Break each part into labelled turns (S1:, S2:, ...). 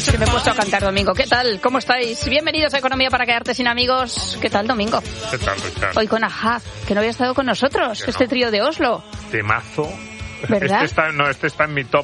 S1: que me he puesto a cantar, Domingo. ¿Qué tal? ¿Cómo estáis? Bienvenidos a Economía para quedarte sin amigos. ¿Qué tal, Domingo?
S2: ¿Qué tal, Richard?
S1: Hoy con Ajá, que no había estado con nosotros, este trío de Oslo.
S2: Temazo.
S1: ¿Verdad?
S2: Este está en mi top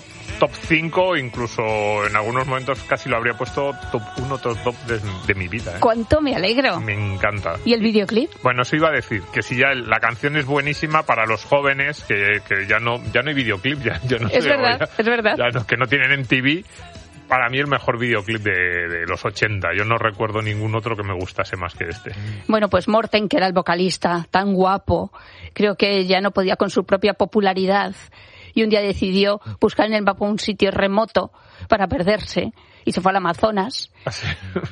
S2: 5, incluso en algunos momentos casi lo habría puesto top 1, top de mi vida.
S1: ¿Cuánto me alegro?
S2: Me encanta.
S1: ¿Y el videoclip?
S2: Bueno, eso iba a decir, que si ya la canción es buenísima para los jóvenes, que ya no hay videoclip, ya no sé.
S1: Es verdad.
S2: Que no tienen MTV. Para mí el mejor videoclip de los 80. Yo no recuerdo ningún otro que me gustase más que este.
S1: Bueno, pues Morten, que era el vocalista, tan guapo, creo que ya no podía con su propia popularidad y un día decidió buscar en el mapa un sitio remoto para perderse y se fue al Amazonas.
S2: ¿Así?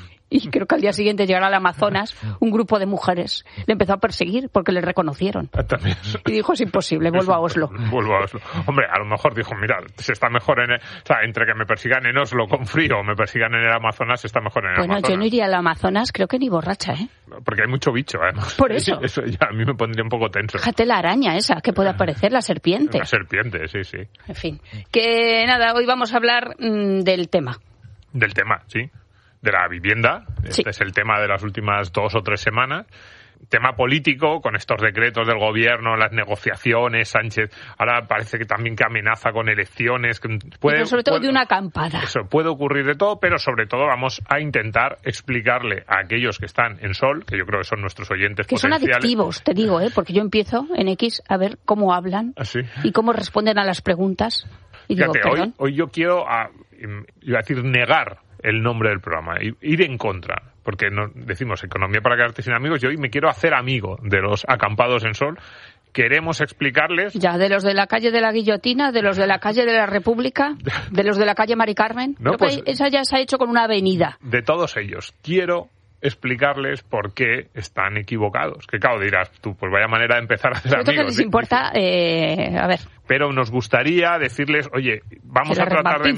S1: Y creo que al día siguiente llegar al Amazonas, un grupo de mujeres le empezó a perseguir porque le reconocieron.
S2: También.
S1: Y dijo, es imposible, vuelvo a Oslo.
S2: Vuelvo a Oslo. Hombre, a lo mejor dijo, mira, se está mejor entre que me persigan en Oslo con frío o me persigan en el Amazonas, está mejor en el Amazonas.
S1: Bueno, yo no iría al Amazonas, creo que ni borracha, ¿eh?
S2: Porque hay mucho bicho, además.
S1: Por eso.
S2: Eso ya a mí me pondría un poco tenso.
S1: Fíjate la araña esa, que puede aparecer, la serpiente.
S2: La serpiente, sí.
S1: En fin, que nada, hoy vamos a hablar del tema.
S2: Del tema, sí. De la vivienda.
S1: Sí.
S2: Este es el tema de las últimas 2 o 3 semanas. Tema político, con estos decretos del gobierno, las negociaciones, Sánchez ahora parece que también que amenaza con elecciones.
S1: Pero sobre todo de una acampada.
S2: Eso, puede ocurrir de todo, pero sobre todo vamos a intentar explicarle a aquellos que están en Sol, que yo creo que son nuestros oyentes
S1: que
S2: potenciales.
S1: Son adictivos, te digo, porque yo empiezo en X a ver cómo hablan y cómo responden a las preguntas. Y
S2: fíjate,
S1: digo, ¿perdón?
S2: Hoy yo quiero, iba a decir, negar el nombre del programa, ir en contra, porque decimos Economía para quedarte sin amigos, y hoy me quiero hacer amigo de los acampados en Sol. Queremos explicarles...
S1: Ya, de los de la calle de la Guillotina, de los de la calle de la República, de los de la calle Mari Carmen.
S2: No,
S1: pues, esa ya se ha hecho con una avenida.
S2: De todos ellos. Quiero explicarles por qué están equivocados. Que claro, dirás tú, pues vaya manera de empezar a hacer amigos.
S1: Creo que les importa, a ver...
S2: Pero nos gustaría decirles, oye, vamos a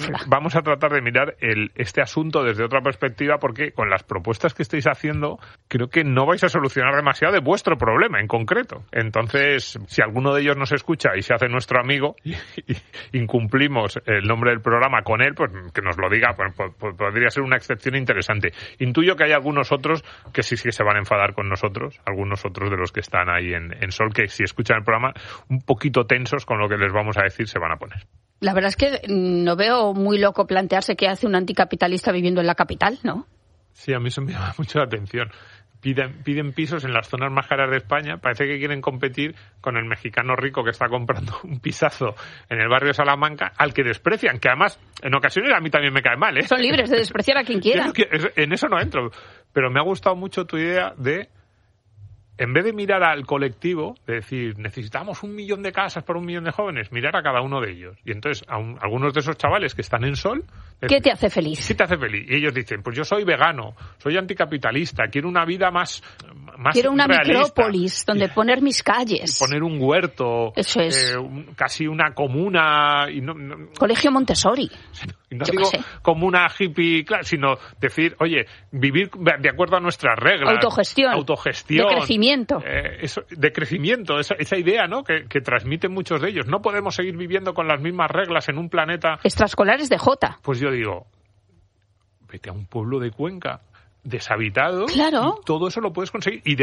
S2: tratar de mirar este asunto desde otra perspectiva, porque con las propuestas que estáis haciendo creo que no vais a solucionar demasiado de vuestro problema en concreto. Entonces, si alguno de ellos nos escucha y se hace nuestro amigo y incumplimos el nombre del programa con él, pues que nos lo diga, pues podría ser una excepción interesante. Intuyo que hay algunos otros que sí se van a enfadar con nosotros, algunos otros de los que están ahí en Sol, que si escuchan el programa un poquito tensos con lo que les vamos a decir, se van a poner.
S1: La verdad es que no veo muy loco plantearse qué hace un anticapitalista viviendo en la capital, ¿no?
S2: Sí, a mí eso me llama mucho la atención. Piden pisos en las zonas más caras de España. Parece que quieren competir con el mexicano rico que está comprando un pisazo en el barrio de Salamanca, al que desprecian, que además en ocasiones a mí también me cae mal, ¿eh?
S1: Son libres de despreciar a quien quiera.
S2: En eso no entro, pero me ha gustado mucho tu idea de, en vez de mirar al colectivo, de decir, necesitamos 1 millón de casas para 1 millón de jóvenes, mirar a cada uno de ellos. Y entonces, algunos de esos chavales que están en Sol...
S1: ¿Qué te hace feliz?
S2: ¿Qué te hace feliz? Y ellos dicen, pues yo soy vegano, soy anticapitalista, quiero una vida más
S1: quiero una
S2: realista,
S1: micrópolis donde poner mis calles.
S2: Poner un huerto.
S1: Eso es.
S2: Casi una comuna.
S1: Colegio Montessori.
S2: Y no digo comuna hippie, claro, sino decir, oye, vivir de acuerdo a nuestras reglas. Autogestión. De crecimiento. Esa idea, ¿no? Que transmiten muchos de ellos. No podemos seguir viviendo con las mismas reglas en un planeta.
S1: Extraescolares de Jota.
S2: Pues yo digo, vete a un pueblo de Cuenca deshabitado.
S1: Claro.
S2: Y todo eso lo puedes conseguir. Y